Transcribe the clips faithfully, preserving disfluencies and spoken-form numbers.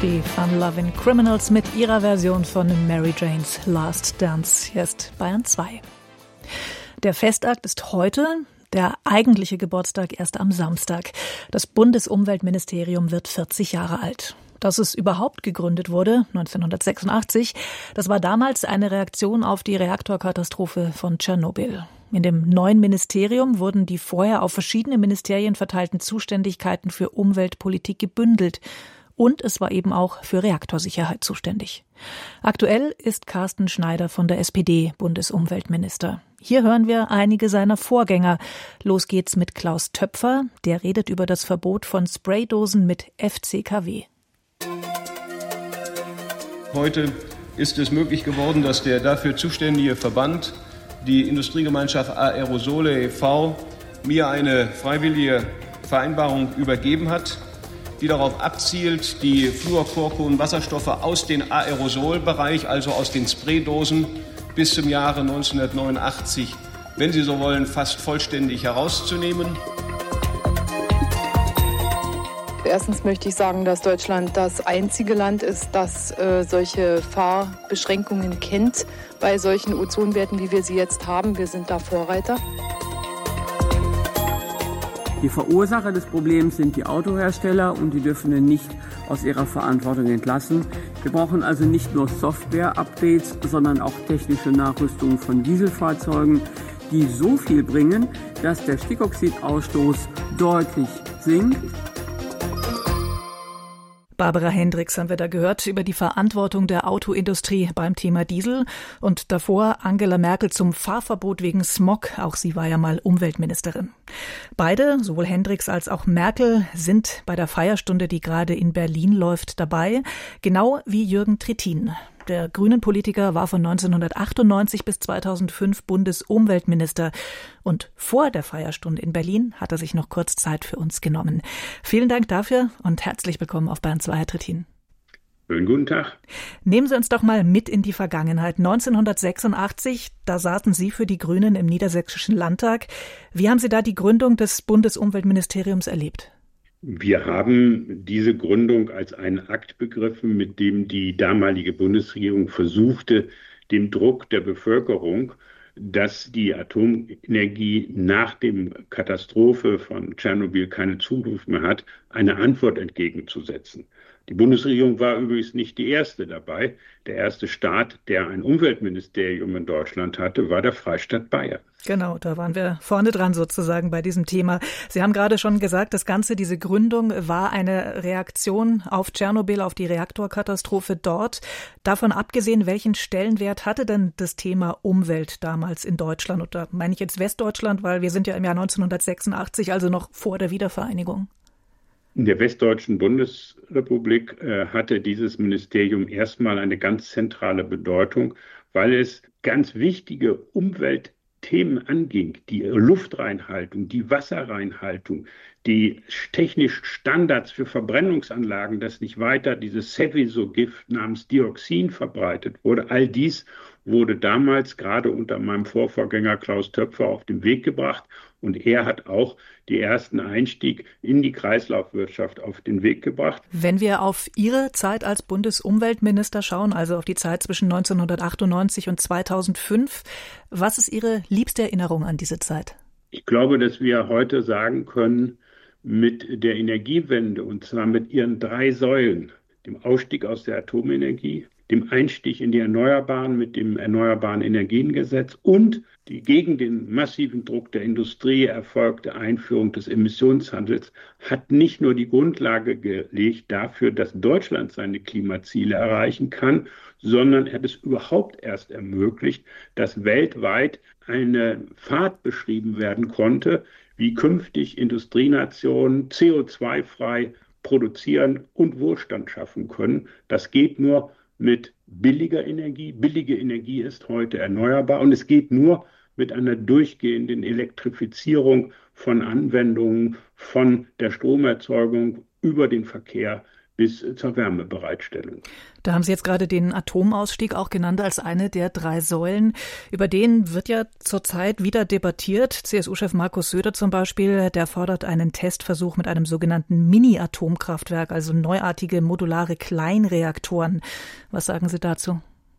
Die Fun-Loving Criminals mit ihrer Version von Mary Janes Last Dance. Hier ist Bayern zwei. Der Festakt ist heute, der eigentliche Geburtstag erst am Samstag. Das Bundesumweltministerium wird vierzig Jahre alt. Dass es überhaupt gegründet wurde, neunzehnhundertsechsundachtzig, das war damals eine Reaktion auf die Reaktorkatastrophe von Tschernobyl. In dem neuen Ministerium wurden die vorher auf verschiedene Ministerien verteilten Zuständigkeiten für Umweltpolitik gebündelt. Und es war eben auch für Reaktorsicherheit zuständig. Aktuell ist Carsten Schneider von der S P D Bundesumweltminister. Hier hören wir einige seiner Vorgänger. Los geht's mit Klaus Töpfer. Der redet über das Verbot von Spraydosen mit F C K W. Heute ist es möglich geworden, dass der dafür zuständige Verband, die Industriegemeinschaft Aerosole e V, mir eine freiwillige Vereinbarung übergeben hat, die darauf abzielt, die Fluorchlorkohlenwasserstoffe aus dem Aerosolbereich, also aus den Spraydosen, bis zum Jahre neunzehnhundertneunundachtzig, wenn Sie so wollen, fast vollständig herauszunehmen. Erstens möchte ich sagen, dass Deutschland das einzige Land ist, das äh, solche Fahrbeschränkungen kennt bei solchen Ozonwerten, wie wir sie jetzt haben. Wir sind da Vorreiter. Die Verursacher des Problems sind die Autohersteller und die dürfen ihn nicht aus ihrer Verantwortung entlassen. Wir brauchen also nicht nur Software-Updates, sondern auch technische Nachrüstung von Dieselfahrzeugen, die so viel bringen, dass der Stickoxidausstoß deutlich sinkt. Barbara Hendricks haben wir da gehört über die Verantwortung der Autoindustrie beim Thema Diesel und davor Angela Merkel zum Fahrverbot wegen Smog. Auch sie war ja mal Umweltministerin. Beide, sowohl Hendricks als auch Merkel, sind bei der Feierstunde, die gerade in Berlin läuft, dabei, genau wie Jürgen Trittin. Der Grünen-Politiker war von neunzehnhundertachtundneunzig bis zweitausendfünf Bundesumweltminister und vor der Feierstunde in Berlin hat er sich noch kurz Zeit für uns genommen. Vielen Dank dafür und herzlich willkommen auf Bayern zwei, Herr Trittin. Schönen guten Tag. Nehmen Sie uns doch mal mit in die Vergangenheit. neunzehnhundertsechsundachtzig, da saßen Sie für die Grünen im Niedersächsischen Landtag. Wie haben Sie da die Gründung des Bundesumweltministeriums erlebt? Wir haben diese Gründung als einen Akt begriffen, mit dem die damalige Bundesregierung versuchte, dem Druck der Bevölkerung, dass die Atomenergie nach der Katastrophe von Tschernobyl keine Zukunft mehr hat, eine Antwort entgegenzusetzen. Die Bundesregierung war übrigens nicht die erste dabei. Der erste Staat, der ein Umweltministerium in Deutschland hatte, war der Freistaat Bayern. Genau, da waren wir vorne dran sozusagen bei diesem Thema. Sie haben gerade schon gesagt, das Ganze, diese Gründung war eine Reaktion auf Tschernobyl, auf die Reaktorkatastrophe dort. Davon abgesehen, welchen Stellenwert hatte denn das Thema Umwelt damals in Deutschland? Und da meine ich jetzt Westdeutschland, weil wir sind ja im Jahr neunzehnhundertsechsundachtzig, also noch vor der Wiedervereinigung. In der Westdeutschen Bundesrepublik äh, hatte dieses Ministerium erstmal eine ganz zentrale Bedeutung, weil es ganz wichtige Umweltthemen anging. Die Luftreinhaltung, die Wasserreinhaltung, die technischen Standards für Verbrennungsanlagen, dass nicht weiter dieses Seveso-Gift namens Dioxin verbreitet wurde. All dies wurde damals gerade unter meinem Vorvorgänger Klaus Töpfer auf den Weg gebracht. Und er hat auch den ersten Einstieg in die Kreislaufwirtschaft auf den Weg gebracht. Wenn wir auf Ihre Zeit als Bundesumweltminister schauen, also auf die Zeit zwischen neunzehnhundertachtundneunzig und zweitausendfünf, was ist Ihre liebste Erinnerung an diese Zeit? Ich glaube, dass wir heute sagen können, mit der Energiewende, und zwar mit ihren drei Säulen, dem Ausstieg aus der Atomenergie, dem Einstieg in die Erneuerbaren mit dem Erneuerbaren Energiengesetz und die gegen den massiven Druck der Industrie erfolgte Einführung des Emissionshandels hat nicht nur die Grundlage gelegt dafür, dass Deutschland seine Klimaziele erreichen kann, sondern hat es überhaupt erst ermöglicht, dass weltweit eine Pfad beschrieben werden konnte, wie künftig Industrienationen C O zwei frei produzieren und Wohlstand schaffen können. Das geht nur mit billiger Energie. Billige Energie ist heute erneuerbar und es geht nur mit einer durchgehenden Elektrifizierung von Anwendungen, von der Stromerzeugung über den Verkehr bis zur Wärmebereitstellung. Da haben Sie jetzt gerade den Atomausstieg auch genannt als eine der drei Säulen. Über den wird ja zurzeit wieder debattiert. C S U-Chef Markus Söder zum Beispiel, der fordert einen Testversuch mit einem sogenannten Mini-Atomkraftwerk, also neuartige modulare Kleinreaktoren. Was sagen Sie dazu?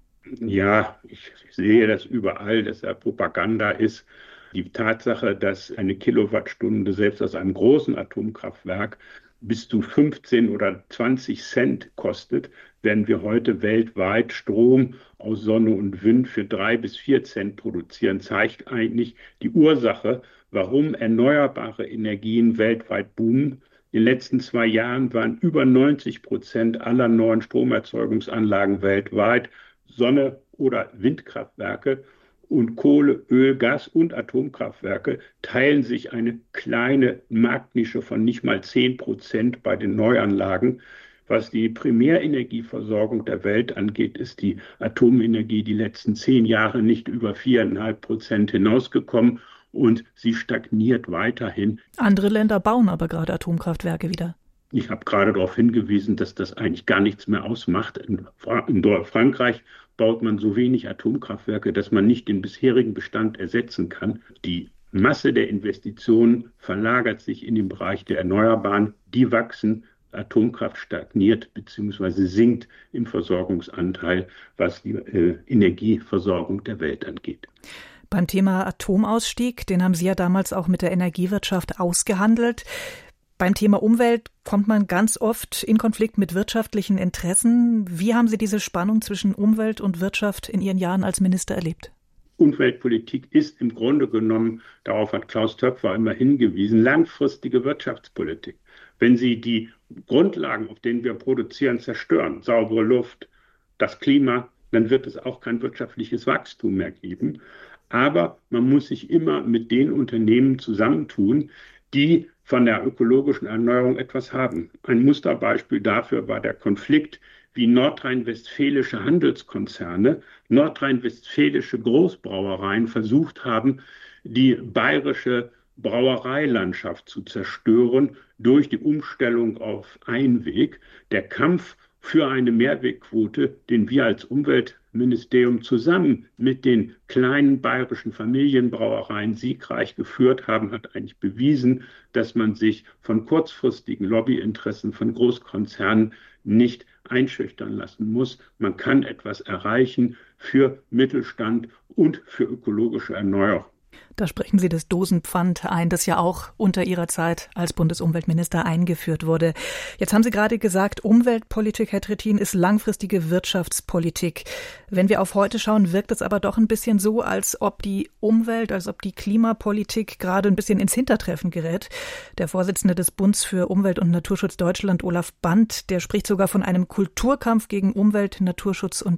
Ja, ich sehe das überall, dass da Propaganda ist. Die Tatsache, dass eine Kilowattstunde selbst aus einem großen Atomkraftwerk bis zu fünfzehn oder zwanzig Cent kostet, werden wir heute weltweit Strom aus Sonne und Wind für drei bis vier Cent produzieren, zeigt eigentlich die Ursache, warum erneuerbare Energien weltweit boomen. In den letzten zwei Jahren waren über neunzig Prozent aller neuen Stromerzeugungsanlagen weltweit Sonne- oder Windkraftwerke. Und Kohle, Öl, Gas und Atomkraftwerke teilen sich eine kleine Marktnische von nicht mal zehn Prozent bei den Neuanlagen. Was die Primärenergieversorgung der Welt angeht, ist die Atomenergie die letzten zehn Jahre nicht über viereinhalb Prozent hinausgekommen und sie stagniert weiterhin. Andere Länder bauen aber gerade Atomkraftwerke wieder. Ich habe gerade darauf hingewiesen, dass das eigentlich gar nichts mehr ausmacht. In, Fra- in Frankreich baut man so wenig Atomkraftwerke, dass man nicht den bisherigen Bestand ersetzen kann. Die Masse der Investitionen verlagert sich in den Bereich der Erneuerbaren. Die wachsen, Atomkraft stagniert bzw. sinkt im Versorgungsanteil, was die äh, Energieversorgung der Welt angeht. Beim Thema Atomausstieg, den haben Sie ja damals auch mit der Energiewirtschaft ausgehandelt. Beim Thema Umwelt kommt man ganz oft in Konflikt mit wirtschaftlichen Interessen. Wie haben Sie diese Spannung zwischen Umwelt und Wirtschaft in Ihren Jahren als Minister erlebt? Umweltpolitik ist im Grunde genommen, darauf hat Klaus Töpfer immer hingewiesen, langfristige Wirtschaftspolitik. Wenn Sie die Grundlagen, auf denen wir produzieren, zerstören, saubere Luft, das Klima, dann wird es auch kein wirtschaftliches Wachstum mehr geben. Aber man muss sich immer mit den Unternehmen zusammentun, die von der ökologischen Erneuerung etwas haben. Ein Musterbeispiel dafür war der Konflikt, wie nordrhein-westfälische Handelskonzerne, nordrhein-westfälische Großbrauereien versucht haben, die bayerische Brauereilandschaft zu zerstören durch die Umstellung auf Einweg. Der Kampf für eine Mehrwegquote, den wir als Umweltministerium zusammen mit den kleinen bayerischen Familienbrauereien siegreich geführt haben, hat eigentlich bewiesen, dass man sich von kurzfristigen Lobbyinteressen von Großkonzernen nicht einschüchtern lassen muss. Man kann etwas erreichen für Mittelstand und für ökologische Erneuerung. Da sprechen Sie das Dosenpfand ein, das ja auch unter Ihrer Zeit als Bundesumweltminister eingeführt wurde. Jetzt haben Sie gerade gesagt, Umweltpolitik, Herr Trittin, ist langfristige Wirtschaftspolitik. Wenn wir auf heute schauen, wirkt es aber doch ein bisschen so, als ob die Umwelt, als ob die Klimapolitik gerade ein bisschen ins Hintertreffen gerät. Der Vorsitzende des Bundes für Umwelt- und Naturschutz Deutschland, Olaf Bandt, der spricht sogar von einem Kulturkampf gegen Umwelt, Naturschutz und